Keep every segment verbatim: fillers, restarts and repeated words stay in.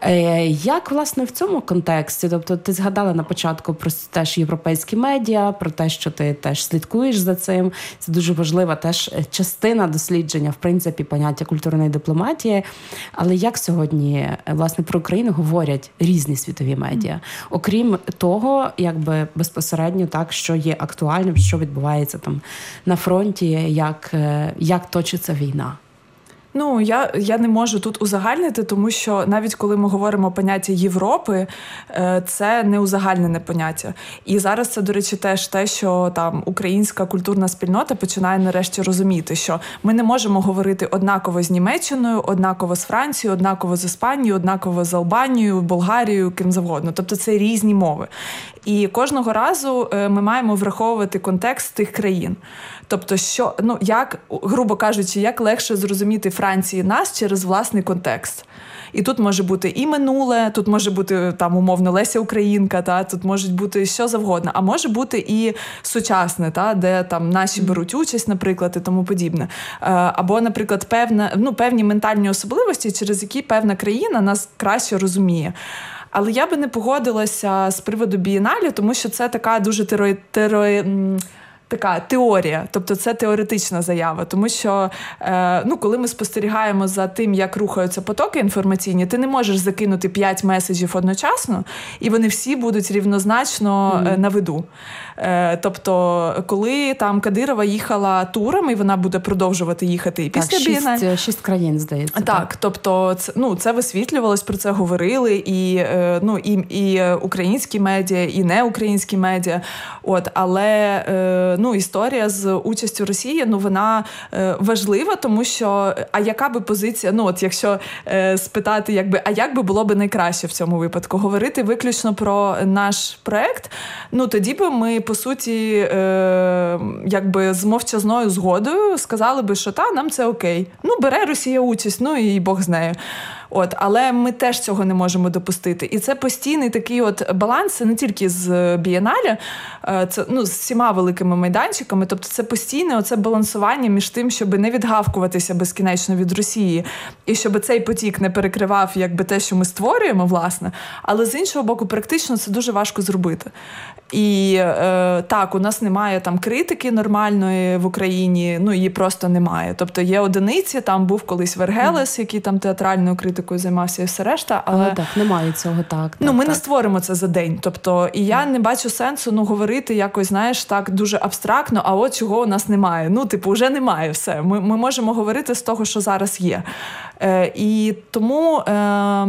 Як, власне, в цьому контексті, тобто ти згадала на початку про теж європейські медіа, про те, що ти теж слідкуєш за цим, це дуже важлива теж частина дослідження, в принципі, поняття культурної дипломатії, але як сьогодні, власне, про Україну говорять різні світові медіа, окрім того, якби безпосередньо так, що є актуальним, що відбувається там на фронті, як, як точиться війна? Ну, я, я не можу тут узагальнити, тому що навіть коли ми говоримо поняття Європи, це не узагальнене поняття. І зараз це, до речі, теж те, що там українська культурна спільнота починає нарешті розуміти, що ми не можемо говорити однаково з Німеччиною, однаково з Францією, однаково з Іспанією, однаково з Албанією, Болгарією, ким завгодно. Тобто це різні мови. І кожного разу ми маємо враховувати контекст тих країн. Тобто, що, ну, як, грубо кажучи, як легше зрозуміти Франції нас через власний контекст. І тут може бути і минуле, тут може бути, там, умовно, Леся Українка, та, тут може бути що завгодно, а може бути і сучасне, та, де там наші беруть участь, наприклад, і тому подібне. Або, наприклад, певна, ну, певні ментальні особливості, через які певна країна нас краще розуміє. Але я би не погодилася з приводу бієнале, тому що це така дуже теро... теро... така теорія, тобто це теоретична заява, тому що е, ну, коли ми спостерігаємо за тим, як рухаються потоки інформаційні, ти не можеш закинути п'ять меседжів одночасно, і вони всі будуть рівнозначно mm-hmm. е, на виду. Е, тобто, коли там Кадирова їхала туром, і вона буде продовжувати їхати і після бієнале. Шість, шість країн, здається. Так, так. тобто це, ну, це висвітлювалось, про це говорили і, е, ну, і, і українські медіа, і неукраїнські медіа. От, але е, ну, історія з участю Росії, ну, вона е, важлива, тому що, а яка би позиція, ну, от якщо е, спитати, якби, а як би було би найкраще в цьому випадку? Говорити виключно про наш проект, ну, тоді би ми, по суті, е, якби з мовчазною згодою сказали би, що та, нам це окей. Ну, бере Росія участь, ну, і Бог з нею. От, але ми теж цього не можемо допустити. І це постійний такий от баланс, це не тільки з бієнале, це, ну, з всіма великими майданчиками, тобто це постійне оце балансування між тим, щоб не відгавкуватися безкінечно від Росії, і щоб цей потік не перекривав якби те, що ми створюємо, власне, але з іншого боку, практично це дуже важко зробити. І е, так, у нас немає там критики нормальної в Україні, ну, її просто немає. Тобто є одиниці, там був колись Вергелес, mm. який там театральною критикою займався, і все решта. Але, але так, немає цього, так. Ну, так, ми так. не створимо це за день. Тобто, і я mm. не бачу сенсу, ну, говорити якось, знаєш, так дуже абстрактно, а от чого у нас немає. Ну, типу, вже немає все. Ми, ми можемо говорити з того, що зараз є. Е, і тому... Е,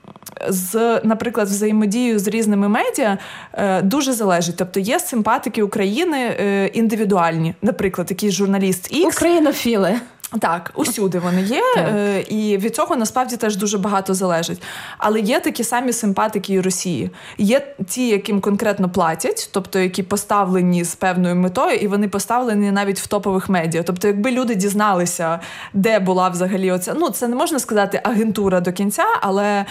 з, наприклад, взаємодією з різними медіа е, дуже залежить. Тобто є симпатики України е, індивідуальні. Наприклад, якийсь журналіст X. Українофіли. Так, усюди вони є, е, і від цього насправді теж дуже багато залежить. Але є такі самі симпатики і Росії. Є ті, яким конкретно платять, тобто які поставлені з певною метою, і вони поставлені навіть в топових медіа. Тобто якби люди дізналися, де була взагалі оця, ну це не можна сказати агентура до кінця, але е,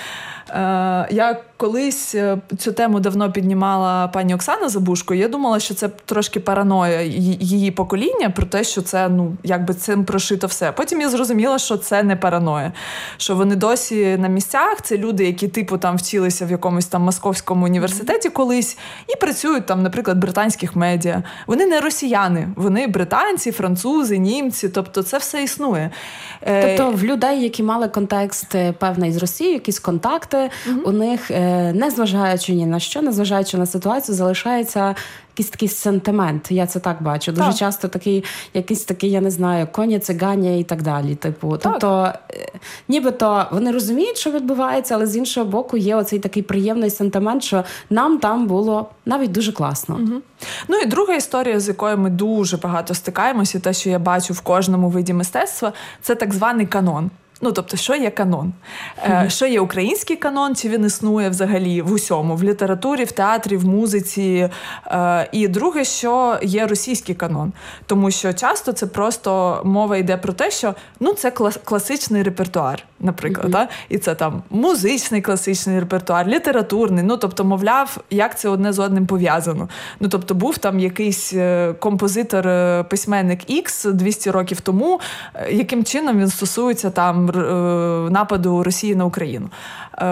я колись цю тему давно піднімала пані Оксана Забушко, я думала, що це трошки параноя її покоління про те, що це, ну, якби цим прошито все. Потім я зрозуміла, що це не параноя. Що вони досі на місцях, це люди, які типу там вчилися в якомусь там московському університеті колись і працюють там, наприклад, в британських медіа. Вони не росіяни, вони британці, французи, німці, тобто це все існує. Тобто в людей, які мали контекст певний з Росією, якісь контакти, mm-hmm. у них, незважаючи ні на що, незважаючи на ситуацію, залишається якийсь такий сентимент, я це так бачу. Дуже так. часто такий, якийсь такий, я не знаю, коні, цигані і так далі. Типу, так. Тобто, нібито вони розуміють, що відбувається, але з іншого боку є оцей такий приємний сентимент, що нам там було навіть дуже класно. Угу. Ну і друга історія, з якою ми дуже багато стикаємося, те, що я бачу в кожному виді мистецтва, це так званий канон. Ну, тобто, що є канон? Mm-hmm. Що є український канон, чи він існує взагалі в усьому? В літературі, в театрі, в музиці. І друге, що є російський канон. Тому що часто це просто мова йде про те, що, ну, це класичний репертуар, наприклад. Mm-hmm. Да? І це там музичний класичний репертуар, літературний. Ну, тобто, мовляв, як це одне з одним пов'язано. Ну, тобто, був там якийсь композитор-письменник X двісті років тому, яким чином він стосується там нападу Росії на Україну.